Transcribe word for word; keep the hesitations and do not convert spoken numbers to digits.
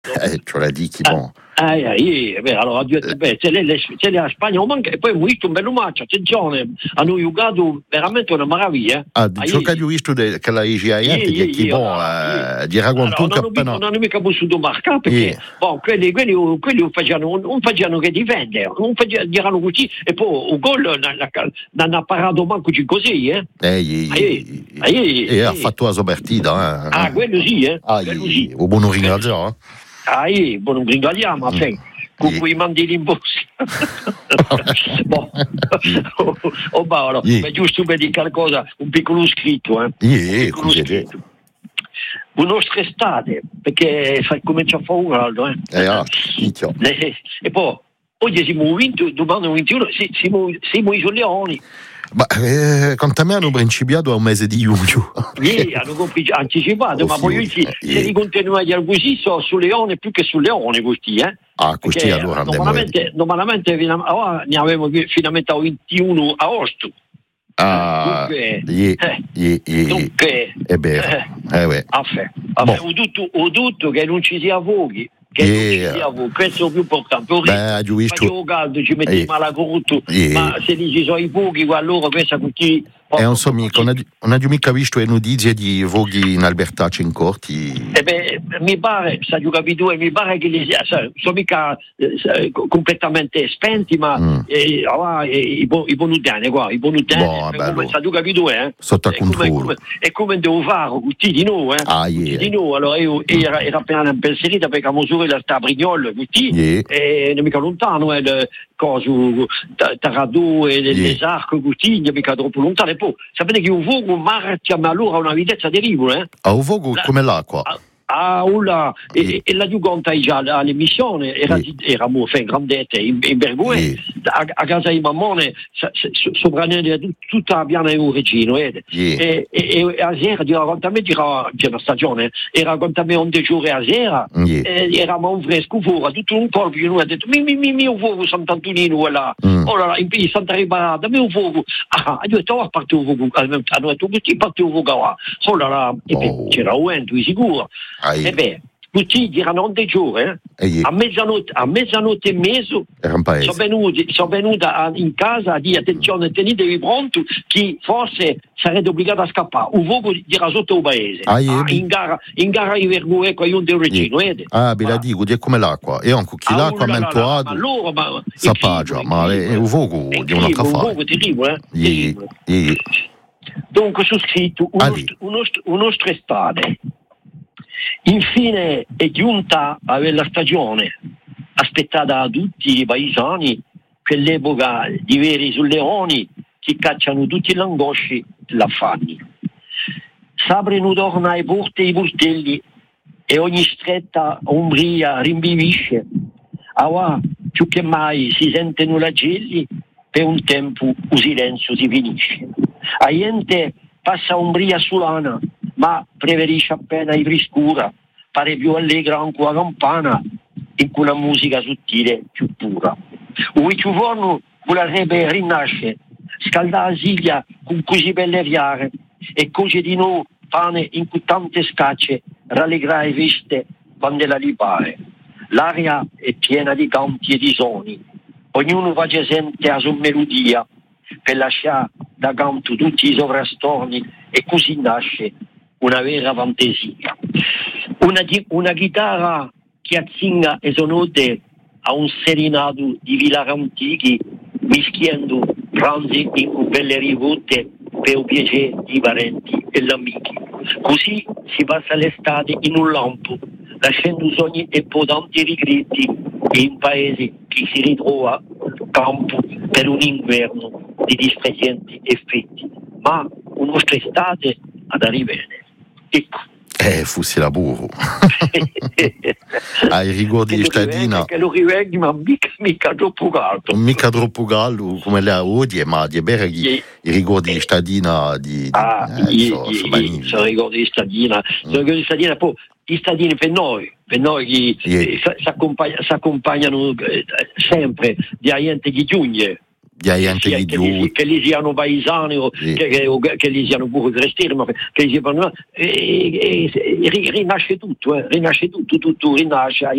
Eh, ce l'ha di chi buon. Ah, eh, eh, beh, allora, beh, c'è, le, c'è la Spagna, manca, e poi abbiamo visto un bello match, attenzione, hanno giocato veramente una meraviglia. Ah, di giocare ho visto de, che la I G A N di chi buon, di ragguantun che appena... Non hanno mica potuto marcare, perché yeah. Bon, quelli, quelli, quelli facevano, non facevano che difendere, non facevano, diranno così, e poi un gol non ha parato manco così, eh? E ha fatto la sua partita, eh? Ah, quello sì, eh? Ah, quello sì. Un buon ringraziamo, eh? Ah, io, buon ringraziamo, a te. Con quei mandini in borsa. Boh. oh, oh, Paolo, yeah. È giusto per dire qualcosa, un piccolo scritto, eh? Yeah, un piccolo scritto. Un nostra estate, perché fa, comincia a fare un caldo, eh? Eh, ah, e, e poi, oggi siamo vinto, domani ventuno, siamo, siamo i Leoni. Ma eh, quanto a me hanno principiato a un mese di giugno. Sì, hanno anticipato, oh, ma poi sì, eh, se li continuano a così so su Leone più che su Leone questi, eh? Ah, questi perché allora normalmente, normalmente oh, ne avevo finalmente al ventuno agosto. Ah, dunque, yeah, yeah, yeah, dunque è vero. Eh, eh, affe, affe, ho detto, ho detto che non ci sia voghi. Che yeah. sia voi, questo è il più importante. Beh, faccio caldo, ci metti yeah. male corrotto, yeah. ma se ci sono i fuochi, allora questa qui. E non so mica, non ho mica visto le notizie di voghi in Albertaccio in corti. Eh beh, mi pare, sa giù capito, mi pare che li sono mica eh, completamente spenti, ma mm. eh, ah, eh, i bonutani qua, i bonutani, come sa giù capito, eh? Sotto a controllo. E come devo fare, tutti di noi, eh? Ah, yeah. Tutti di noi, allora io era, era appena impensierita perché a misura la sta a Brignol, tutti, yeah. e non mica lontano, eh, coso, Taradù e yeah. les arcs, tutti, non mica troppo lontano. E poi, sapete che un fuoco marcia, ma allora a una vitezza terribile, eh? Ah, un fuoco la, come l'acqua? Ah, una, yeah. e, e la giuganta già all'emissione era, yeah. era molto grandette in, in Bergoe, yeah. a, a casa di Mammone, sopravvenendo so, tutta la piana di un regino, eh? yeah. e, e, e a sera, di raccontamento era, c'è una stagione, e raccontamento un dei giorni a sera, yeah. e eravamo un fresco fuori, tutto un colpo, e noi ha detto, mi, mi, mi, mi, un fuoco, Sant'Antonino, là, mm. oh là là, in piedi, Santa Riparata, mi un fuoco, ah, io ho detto, oh, parte un fuoco, hanno detto, tutti parte un fuoco là, oh là là, e oh. c'era un vento, di sicuro. Ai. E beh, tutti erano dei giorni, eh? a, mezzanotte, a mezzanotte e mezzo sono venuti, sono venuta in casa a dire attenzione, tenetevi pronti che forse sarete obbligati a scappare. Un fuoco era sotto il paese, ah, ah, in gara in gara di Vergù, ecco, io un del regino, vede? Ah, ve la dico, è come l'acqua, e anche chi ah, l'acqua ha mentuato, allora, ma sapaggia, ma è un fuoco di una caffè. Un fuoco terribile, eh? Dunque, su scritto, uno nostro estate. Infine è giunta a quella stagione aspettata da tutti i paesani, quell'epoca di veri sul leoni che cacciano tutti gli angosci l'affanni. S'aprono torna ai porte e i portelli e ogni stretta ombria rinvivisce. Ora più che mai si sentono lagelli, per un tempo il silenzio si finisce. A gente passa ombria sulana, ma preferisce appena i friscura, pare più allegra ancora campana, in una musica sottile più pura. Un vecchio vorrebbe rinasce, scalda la siglia con cui si pelleviare, e coce di noi pane in cui tante scacce, rallegra le viste quando la li pare. L'aria è piena di canti e di suoni, ognuno face sente la sua melodia, per lasciare da canto tutti i sovrastorni, e così nasce una vera fantasia. Una, una chitarra che azzinga e sonote a un serenato di villar antichi, mischiando pranzi in belle rivotte per il piacere di parenti e amici. Così si passa l'estate in un lampo, lasciando sogni e potanti rigreti, in un paese che si ritrova campo per un inverno di disprezianti effetti, ma una nostra estate ad arrivare. Ecco. Eh, fossi la burro. Ai rigori di stadina. Che lo rivengi, ma mica, mica troppo caldo. Mica troppo caldo, come le odie, ma di bere i rigori di stadina di... Ah, sono rigori di stadina. Sono rigori di stadina, poi i stadini per noi, per noi che yeah. si accompagnano eh, sempre di gente che giunge. gente che, gli che, che li siano paesani o sì. che, che, che li siano pure forestieri, ma che li siano, e, e, e, rinasce tutto, eh, rinasce tutto, tutto rinasce.